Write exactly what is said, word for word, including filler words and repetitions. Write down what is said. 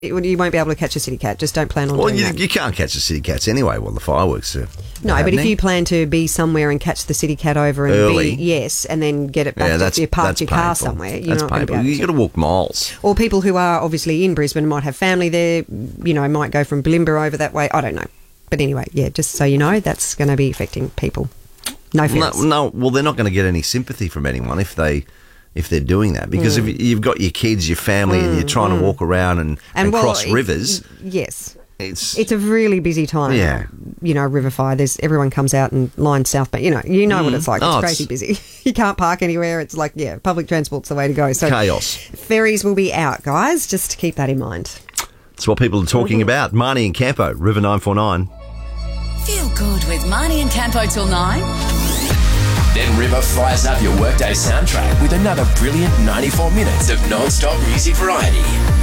It, you won't be able to catch a city cat. Just don't plan on Well, doing you, that. you can't catch the city cats anyway while the fireworks are No, but happening. if you plan to be somewhere and catch the city cat over and Early. be, yes, and then get it back yeah, to that's, you park that's your painful. car somewhere, you're that's not going to be painful. able you to. got to walk miles. Or people who are obviously in Brisbane might have family there, you know, might go from Bulimba over that way. I don't know. But anyway, yeah, just so you know, that's going to be affecting people. No No, ferries. no, well, they're not going to get any sympathy from anyone if they if they're doing that, because Mm. if you've got your kids, your family, and you're trying to walk around and, and, well, cross it- rivers, Yes. it's It's a really busy time. Yeah. You know, River Fire, there's everyone comes out and lines South Bank. You know, you know what it's like. It's Oh, crazy it's- busy. You can't park anywhere. It's like, yeah, public transport's the way to go. So chaos. ferries will be out, guys. Just keep that in mind. It's what people are talking about. Marnie and Campo, River nine four nine. Feel good with Marnie and Campo till nine. Then River fires up your workday soundtrack with another brilliant ninety-four minutes of non-stop music variety.